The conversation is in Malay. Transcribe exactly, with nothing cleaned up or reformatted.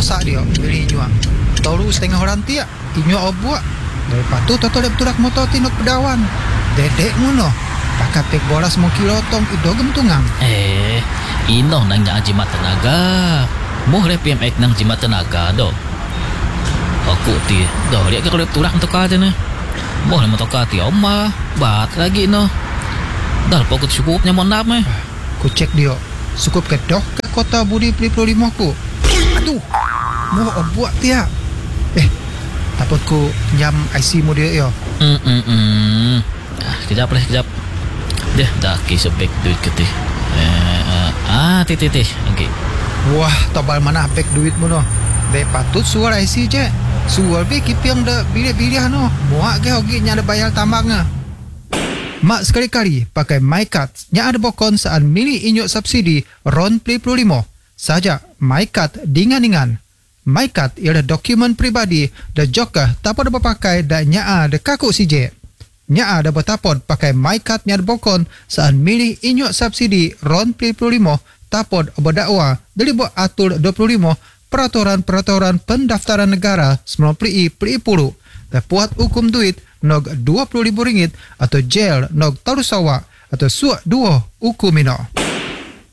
masak dia beli nyuak terus setengah orang tiak inyuak obuak lepas tu toto dia beturak motor tinuk pedawan dedek ngono pakai pek bola semua kilotong itu gentungang Eh ino nang jimat tenaga moh le P M X nang jimat tenaga do aku ti do dia ke kalau beturak untuk aja nih moh le motor ti oma bat lagi no dah pokok cukupnya mon nap meh ku cek dia cukup ke doh ke kota Budi Pri puluh lima ku aduh moh obuak tiak eh takut ku pinjam I C mu dia yo hmm hmm hmm ah kejap lah kejap deh dah kisah back duit ke teh eh uh, ah teh teh teh okey wah tobal mana back duit mu no be patut suar I C je suar be kipiang dah bilik-bilik no muak ke hogi nya ada bayar tambangnya mak sekali-kali pakai MyCard nya ada bokon saat milih inyuk subsidi RON P puluh lima saja MyCard dingan-dingan MyCard ialah dokumen pribadi dan juga tak pada berpakai dan nya ada kaku C J nya ada bertapod pakai MyCard nya ada bokon saat milih inyuk subsidi RON P puluh lima tapod berdakwa dari buat atur dua puluh lima peraturan-peraturan pendaftaran negara sembilan puluh I per sepuluh dan buat hukum duit nog dua puluh ribu ringgit atau jail nog tarusawa atau suak dua hukum ino.